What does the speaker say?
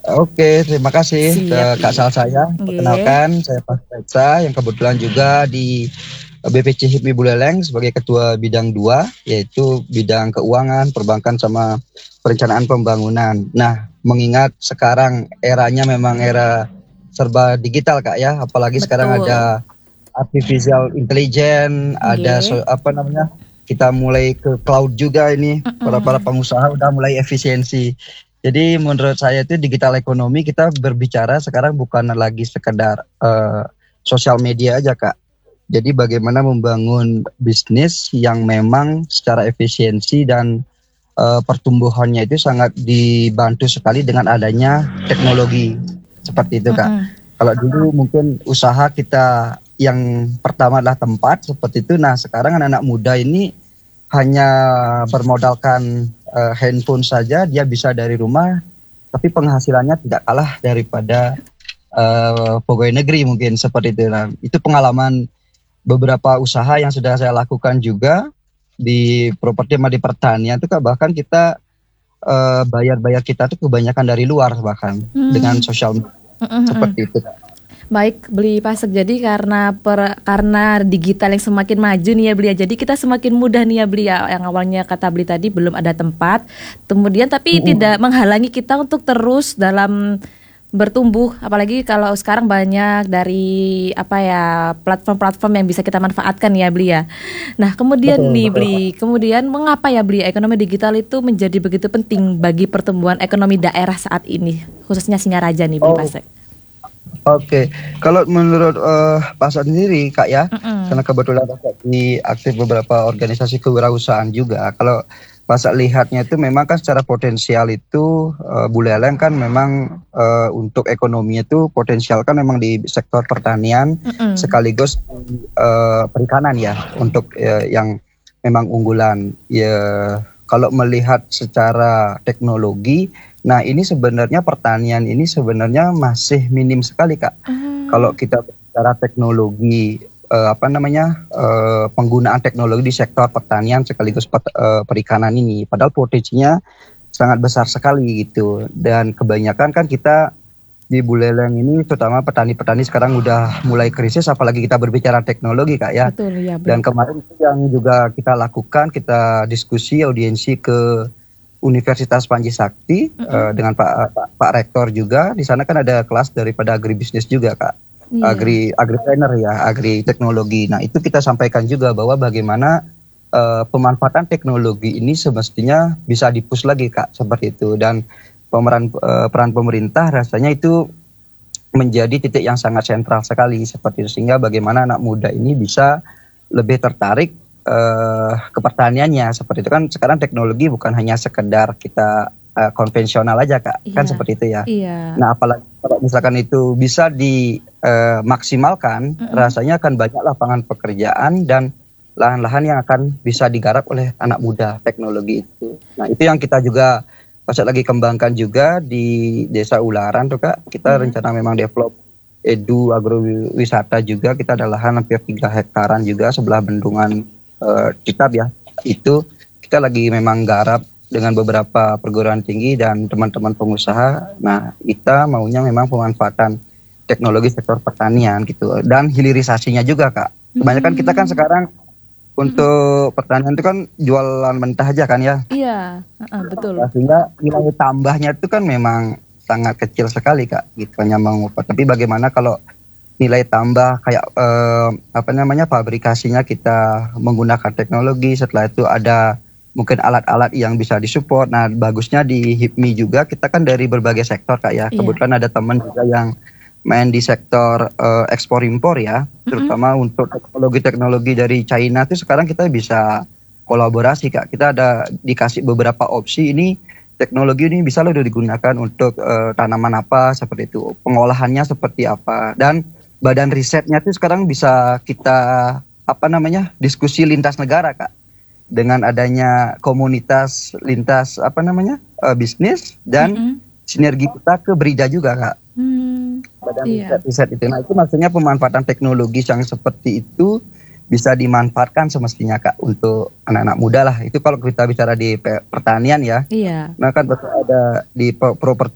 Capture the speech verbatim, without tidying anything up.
Oke, terima kasih ke Siap, Kak iya. Salsaya. Nggih. Perkenalkan, saya Pak Salsa yang kebetulan juga di B P C HIPMI Buleleng sebagai Ketua Bidang dua, yaitu bidang keuangan, perbankan, sama perencanaan pembangunan. Nah, mengingat sekarang eranya memang era serba digital Kak ya, apalagi sekarang Betul. ada artificial intelligence, ada so, Nggih. apa namanya, kita mulai ke cloud juga ini, para-para Mhm. pengusaha udah mulai efisiensi. Jadi menurut saya itu digital ekonomi kita berbicara sekarang bukan lagi sekedar uh, sosial media aja Kak. Jadi bagaimana membangun bisnis yang memang secara efisiensi dan uh, pertumbuhannya itu sangat dibantu sekali dengan adanya teknologi. Seperti itu Kak. Mhm. Kalau dulu mungkin usaha kita yang pertama adalah tempat seperti itu. Nah sekarang anak-anak muda ini hanya bermodalkan uh, handphone saja, dia bisa dari rumah, tapi penghasilannya tidak kalah daripada uh, pegawai negeri mungkin seperti itu. Nah, itu pengalaman beberapa usaha yang sudah saya lakukan juga di properti sama di pertanian itu Kak, bahkan kita uh, bayar-bayar kita tuh kebanyakan dari luar bahkan dengan Mmm. sosial media Mhm mhm. seperti itu Kak. Baik, Beli Pasek. Jadi karena per karena digital yang semakin maju nih ya, Beli ya. Jadi kita semakin mudah nih ya, Beli ya. Yang awalnya kata Beli tadi belum ada tempat, kemudian tapi tidak Mm-mm. menghalangi kita untuk terus dalam bertumbuh. Apalagi kalau sekarang banyak dari apa ya, platform-platform yang bisa kita manfaatkan ya, Beli ya. Nah, kemudian Betul, nih betul Beli, Kak. kemudian mengapa ya Beli ekonomi digital itu menjadi begitu penting bagi pertumbuhan ekonomi daerah saat ini, khususnya Singaraja nih, Beli Oh, Pasek? oke, kalau menurut uh, Pasar sendiri Kak ya, karena Mhm. kebetulan Pasar di aktif beberapa organisasi kewirausahaan juga. Kalau Pasar lihatnya itu memang kan secara potensial itu uh, Buleleng kan memang uh, untuk ekonominya itu potensial kan memang di sektor pertanian Mhm. sekaligus uh, perikanan ya untuk uh, yang memang unggulan. Ya kalau melihat secara teknologi, nah, ini sebenarnya pertanian ini sebenarnya masih minim sekali, Kak. Kalau Oh. kita bicara teknologi eh, apa namanya eh, penggunaan teknologi di sektor pertanian sekaligus pet- eh, perikanan ini, padahal potensinya sangat besar sekali gitu. Dan kebanyakan kan kita di Buleleng ini, terutama petani-petani sekarang udah mulai krisis, apalagi kita berbicara teknologi, Kak ya. Betul ya, Dan Beli. kemarin itu yang juga kita lakukan, kita diskusi audiensi ke Universitas Panji Sakti Mhm. eh, dengan Pak, Pak Pak Rektor juga. Di sana kan ada kelas daripada agribisnis juga Kak. Iya. Agri agripreneur ya, agri teknologi. Nah, itu kita sampaikan juga bahwa bagaimana eh, pemanfaatan teknologi ini semestinya bisa dipus lagi Kak, seperti itu. Dan pemeran eh, peran pemerintah rasanya itu menjadi titik yang sangat sentral sekali seperti itu, sehingga bagaimana anak muda ini bisa lebih tertarik eh, ke pertaniannya seperti itu kan. Sekarang teknologi bukan hanya sekedar kita eh, konvensional aja Kak, kan Iya. seperti itu ya. Iya. Nah, apalagi kalau misalkan itu bisa dimaksimalkan, Mhm. rasanya akan banyak lapangan pekerjaan dan lahan-lahan yang akan bisa digarap oleh anak muda teknologi itu. Nah, itu yang kita juga pas lagi kembangkan juga di Desa Ularan tuh Kak. Kita Iya. rencana memang develop edu agrowisata juga. Kita ada lahan hampir tiga hektaran juga sebelah bendungan eh, Citab ya. Itu kita lagi memang garap dengan beberapa perguruan tinggi dan teman-teman pengusaha. Nah, kita maunya memang pemanfaatan teknologi sektor pertanian gitu dan hilirisasinya juga Kak. Kebanyakan kita kan Mmm. sekarang Mhm. untuk pertanian itu kan jualan mentah aja kan ya. Iya, heeh, betul. Nah, sehingga nilai tambahnya itu kan memang sangat kecil sekali Kak, gitu hanya mengupas. Tapi bagaimana kalau nilai tambah kayak eh, apa namanya pabrikasinya kita menggunakan teknologi, setelah itu ada mungkin alat-alat yang bisa disupport. Nah, bagusnya di HIPMI juga kita kan dari berbagai sektor Kak ya. Iya. Kebetulan ada teman juga yang main di sektor eh, ekspor impor ya, Mhm. terutama untuk teknologi-teknologi dari China itu sekarang kita bisa kolaborasi Kak. Kita ada dikasih beberapa opsi ini, teknologi ini bisa loh digunakan untuk eh, tanaman apa seperti itu, pengolahannya seperti apa, dan badan risetnya itu sekarang bisa kita apa namanya diskusi lintas negara Kak, dengan adanya komunitas lintas apa namanya eh, bisnis dan Mhm. sinergi kita ke Brida juga Kak, Mmm. badan Iya. riset-riset itu. Nah, itu maksudnya pemanfaatan teknologi yang seperti itu bisa dimanfaatkan semestinya Kak untuk anak-anak muda lah. Itu kalau kita bicara di pe- pertanian ya. Iya. Nah kan betul ada di pro- properti